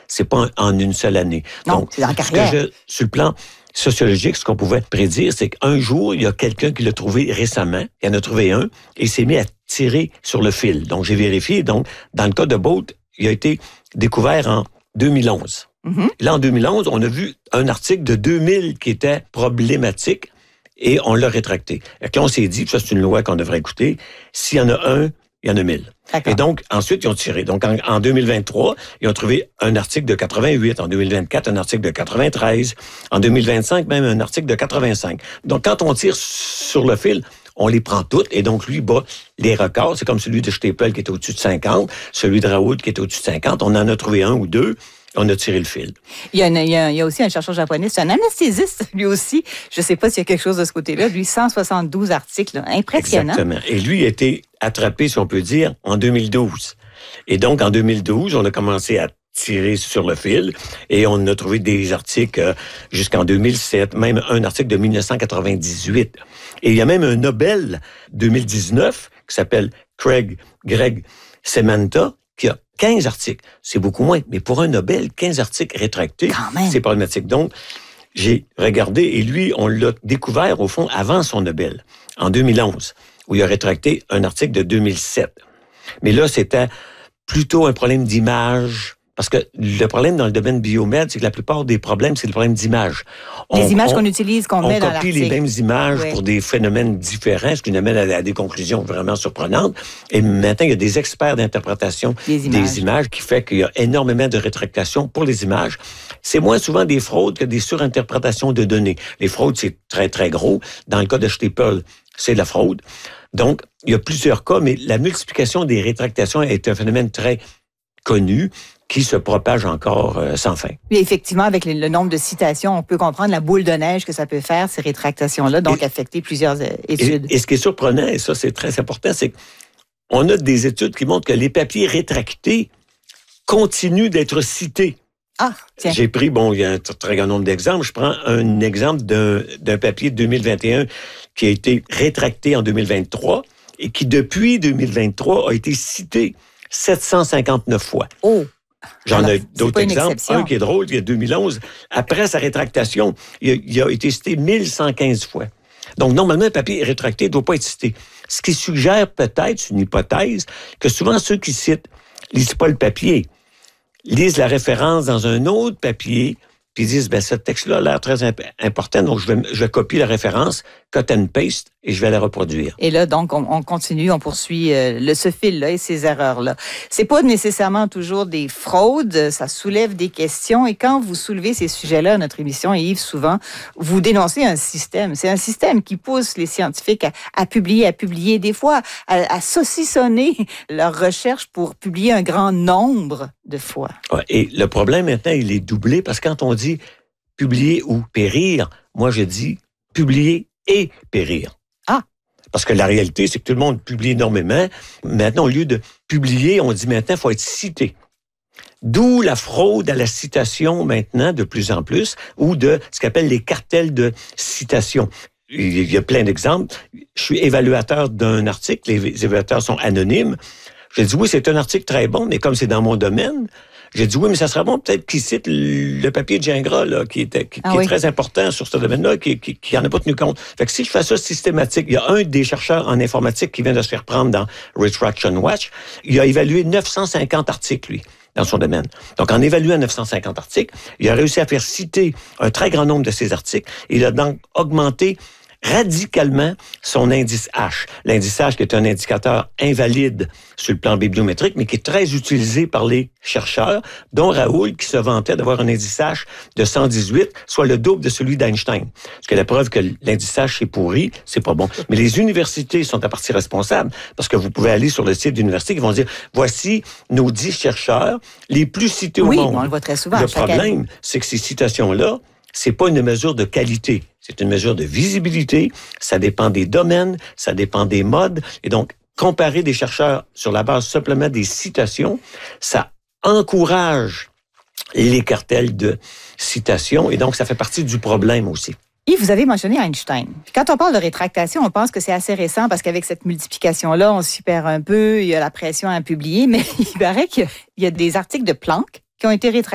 C'est pas en une seule année. Non, Donc, c'est en carrière. sur le plan sociologique, ce qu'on pouvait prédire, c'est qu'un jour, il y a quelqu'un qui l'a trouvé récemment, il en a trouvé un, et il s'est mis à tirer sur le fil. Donc, j'ai vérifié. Donc, dans le cas de Bolt, il a été découvert en 2011. Mm-hmm. Là, en 2011, on a vu un article de 2000 qui était problématique et on l'a rétracté. Et là, on s'est dit, ça c'est une loi qu'on devrait écouter, s'il y en a un, il y en a 1000. D'accord. Et donc, ensuite, ils ont tiré. Donc, en 2023, ils ont trouvé un article de 88. En 2024, un article de 93. En 2025, même un article de 85. Donc, quand on tire sur le fil, on les prend toutes. Et donc, lui bat les records. C'est comme celui de Stapel qui était au-dessus de 50, celui de Raoult qui était au-dessus de 50. On en a trouvé un ou deux. On a tiré le fil. Il y a aussi un chercheur japonais, c'est un anesthésiste, lui aussi. Je ne sais pas s'il y a quelque chose de ce côté-là. Lui, 172 articles. Là. Impressionnant. Exactement. Et lui a été attrapé, si on peut dire, en 2012. Et donc, en 2012, on a commencé à tirer sur le fil et on a trouvé des articles jusqu'en 2007, même un article de 1998. Et il y a même un Nobel 2019 qui s'appelle Greg Semanta qui a 15 articles. C'est beaucoup moins, mais pour un Nobel, 15 articles rétractés, c'est problématique. Donc, j'ai regardé et lui, on l'a découvert au fond avant son Nobel, en 2011, où il a rétracté un article de 2007. Mais là, c'était plutôt un problème d'image. Parce que le problème dans le domaine biomède, c'est que la plupart des problèmes, c'est le problème d'image. Les images qu'on utilise, qu'on met dans l'article. On copie les mêmes images pour des phénomènes différents, ce qui nous amène à des conclusions vraiment surprenantes. Et maintenant, il y a des experts d'interprétation des images qui fait qu'il y a énormément de rétractations pour les images. C'est moins souvent des fraudes que des surinterprétations de données. Les fraudes, c'est très, très gros. Dans le cas de Stapel, c'est la fraude. Donc, il y a plusieurs cas, mais la multiplication des rétractations est un phénomène très connu qui se propage encore sans fin. Oui, effectivement, avec le nombre de citations, on peut comprendre la boule de neige que ça peut faire, ces rétractations-là, donc affecter plusieurs études. Et ce qui est surprenant, et ça c'est très important, c'est qu'on a des études qui montrent que les papiers rétractés continuent d'être cités. Ah, tiens. J'ai pris, il y a un très grand nombre d'exemples. Je prends un exemple d'un papier de 2021 qui a été rétracté en 2023 et qui, depuis 2023, a été cité 759 fois. Oh! J'en ai d'autres exemples. Un qui est drôle, il y a 2011. Après sa rétractation, il a été cité 1115 fois. Donc, normalement, un papier rétracté ne doit pas être cité. Ce qui suggère peut-être, c'est une hypothèse, que souvent ceux qui citent ne lisent pas le papier, lisent la référence dans un autre papier, puis ils disent, ce texte-là a l'air très important, donc je vais copier la référence, cut and paste, et je vais la reproduire. Et là, donc, on continue, on poursuit ce fil-là et ces erreurs-là. C'est pas nécessairement toujours des fraudes, ça soulève des questions, et quand vous soulevez ces sujets-là à notre émission, Yves, souvent, vous dénoncez un système. C'est un système qui pousse les scientifiques à publier, des fois, à saucissonner leurs recherches pour publier un grand nombre de fois. Ouais, et le problème maintenant, il est doublé, parce que quand on dit publier ou périr, moi je dis publier et périr. Ah! Parce que la réalité, c'est que tout le monde publie énormément. Maintenant, au lieu de publier, on dit maintenant, il faut être cité. D'où la fraude à la citation maintenant, de plus en plus, ou de ce qu'on appelle les cartels de citation. Il y a plein d'exemples. Je suis évaluateur d'un article, les évaluateurs sont anonymes. J'ai dit, oui, c'est un article très bon, mais comme c'est dans mon domaine, j'ai dit, oui, mais ça serait bon peut-être qu'il cite le papier de Gingras, là, qui est très important sur ce domaine-là, qui n'en a pas tenu compte. Fait que si je fais ça systématique, il y a un des chercheurs en informatique qui vient de se faire prendre dans Retraction Watch, il a évalué 950 articles, lui, dans son domaine. Donc, en évaluant 950 articles, il a réussi à faire citer un très grand nombre de ces articles. Il a donc augmenté radicalement son indice H. L'indice H qui est un indicateur invalide sur le plan bibliométrique, mais qui est très utilisé par les chercheurs, dont Raoult, qui se vantait d'avoir un indice H de 118, soit le double de celui d'Einstein. Parce que la preuve que l'indice H est pourri, c'est pas bon. Mais les universités sont à partie responsables, parce que vous pouvez aller sur le site d'université qui vont dire, voici nos 10 chercheurs les plus cités au monde. Oui, on le voit très souvent. Le problème, c'est que ces citations-là, c'est pas une mesure de qualité, c'est une mesure de visibilité. Ça dépend des domaines, ça dépend des modes. Et donc, comparer des chercheurs sur la base simplement des citations, ça encourage les cartels de citations. Et donc, ça fait partie du problème aussi. Yves, vous avez mentionné Einstein. Puis quand on parle de rétractation, on pense que c'est assez récent parce qu'avec cette multiplication-là, on s'y perd un peu, il y a la pression à publier, mais il paraît qu'il y a des articles de Planck qui ont été rétractés